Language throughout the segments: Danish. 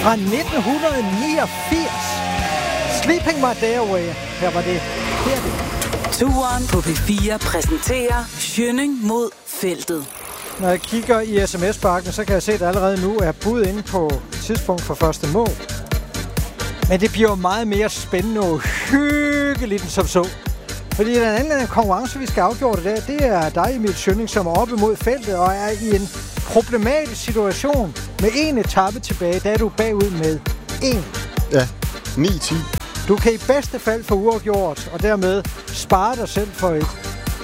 fra 1989. Sleeping My Day Away. Her var det. Her er det. Turen på P4 præsenterer Schønning mod feltet. Når jeg kigger i sms-bakken, så kan jeg se, at der allerede nu er bud inde på tidspunkt for første mål. Men det bliver jo meget mere spændende og hyggeligt end som så. Fordi den anden konkurrence, vi skal afgjøre det der, det er dig, Emil Schønning, som er oppe mod feltet og er i en problematisk situation med en etape tilbage. Der er du bagud med 1. Ja, 9-10. Du kan i bedste fald få uafgjort, og dermed spare dig selv for et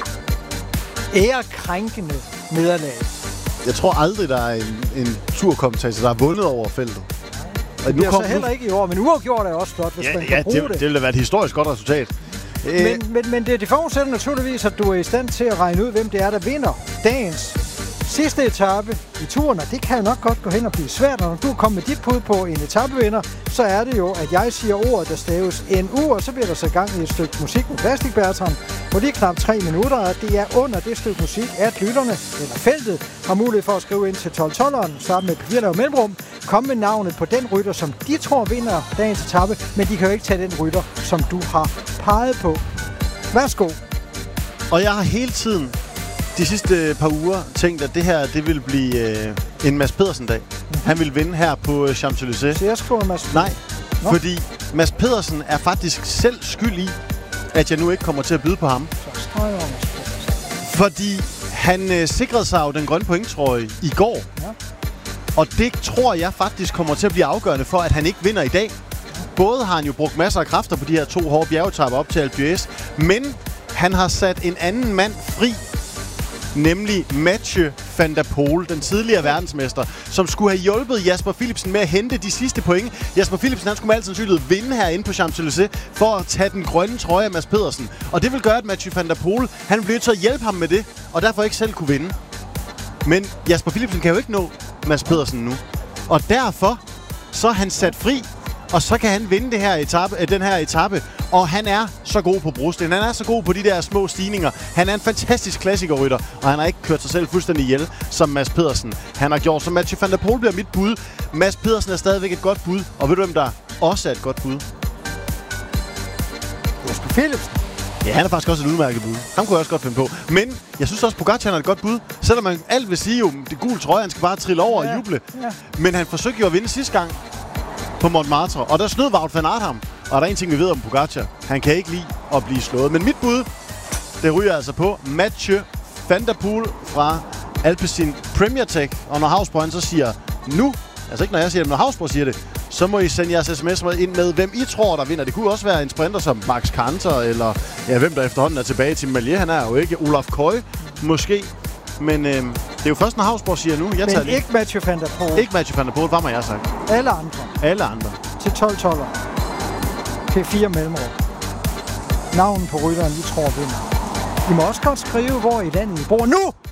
ærekrænkende nederlag. Jeg tror aldrig, der er en turkommentator, der har vundet over feltet. Det bliver så heller ikke i år, men uafgjort er også flot, hvis man kan bruge det. Det ville da være et historisk godt resultat. Men det forudsætter naturligvis, at du er i stand til at regne ud, hvem det er, der vinder dagens sidste etape i turen, og det kan jo nok godt gå hen og blive svært, og når du er kommet med dit bud på en etapevinder, så er det jo, at jeg siger ordet, der staves NU, og så bliver der så gang i et stykke musik med Plastik Bertram, hvor det er knap 3 minutter, og det er under det stykke musik, at lytterne, eller feltet, har mulighed for at skrive ind til 12-12'eren, starte med papir og mellemrum, komme med navnet på den rytter, som de tror vinder dagens etape, men de kan jo ikke tage den rytter, som du har peget på. Værsgo. Og jeg har hele tiden de sidste par uger tænkt, at det her, det vil blive en Mads Pedersen-dag. Han vil vinde her på Champs-Élysées. Så jeg skriver Mads? Nej, fordi Mads Pedersen er faktisk selv skyld i, at jeg nu ikke kommer til at byde på ham. Så streger Mads Pedersen. Fordi han sikrede sig jo den grønne pointtrøje i går. Ja. Og det tror jeg faktisk kommer til at blive afgørende for, at han ikke vinder i dag. Både har han jo brugt masser af kræfter på de her 2 hårde bjergetapper op til Alpe d'Huez, men han har sat en anden mand fri, nemlig Mathieu van der Poel, den tidligere verdensmester, som skulle have hjulpet Jasper Philipsen med at hente de sidste point. Jasper Philipsen, han skulle med al sandsynlighed vinde herinde på Champs-Élysées for at tage den grønne trøje af Mads Pedersen. Og det vil gøre, at Mathieu van der Poel, han bliver nødt til at hjælpe ham med det, og derfor ikke selv kunne vinde. Men Jasper Philipsen kan jo ikke nå Mads Pedersen nu. Og derfor så er han sat fri, og så kan han vinde den her etape. Og han er så god på brosten. Han er så god på de der små stigninger. Han er en fantastisk klassikerrytter, og han har ikke kørt sig selv fuldstændig ihjel, som Mads Pedersen han har gjort. Så Mathieu van der Poel bliver mit bud. Mads Pedersen er stadigvæk et godt bud. Og ved du, hvem der også er et godt bud? Jasper Philipsen. Ja, han er faktisk også et udmærket bud. Ham kunne jeg også godt finde på. Men jeg synes også, Pogacar er et godt bud. Selvom man alt vil sige, jo, det gule trøje, han skal bare trille over og juble. Ja. Men han forsøgte jo at vinde sidste gang på Montmartre, og der snød Wout van Aert ham. Og der er en ting, vi ved om Pogacar. Han kan ikke lide at blive slået. Men mit bud, det ryger altså på Mathieu van der Poel fra Alpecin Premier Tech. Og når Havsborg så siger nu, altså ikke når jeg siger det, når Havsborg siger det, så må I sende jeres sms'er ind med, hvem I tror, der vinder. Det kunne også være en sprinter som Max Kanter, eller ja, hvem der efterhånden er tilbage til Malier. Han er jo ikke Olaf Koy, måske. Men det er jo først, når Havsborg siger nu. Jeg men ikke Mathieu van der Poel. Ikke Mathieu van der Poel, hvad må jeg sagt? Alle andre. Alle andre. Til 12-12'er. P4 mellemrum. Navnen på rytteren, I tror vinder. I må også godt skrive, hvor i landet I bor nu!